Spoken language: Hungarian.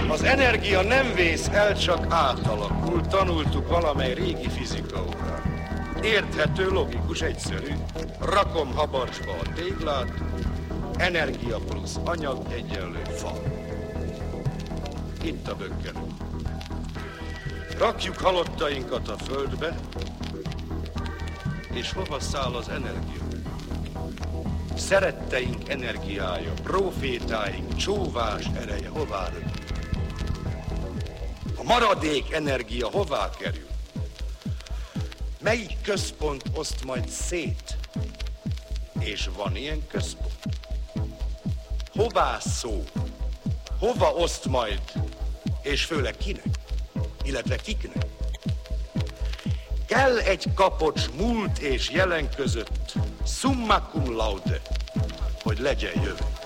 Az energia nem vész el, csak átalakul, tanultuk valamely régi fizika órán. Érthető, logikus, egyszerű. Rakom habarcsba a téglát, energia plusz anyag egyenlő fa. Itt a bökkenő. Rakjuk halottainkat a földbe, és hova száll az energia? Szeretteink energiája, profétáink csóvás ereje hová röpül? A maradék energia hová kerül? Melyik központ oszt majd szét? És van ilyen központ? Hová szó? Hova oszt majd? És főleg kinek? Illetve kiknek? Kell egy kapocs múlt és jelen között, summa cum laude, hogy legyen jövő.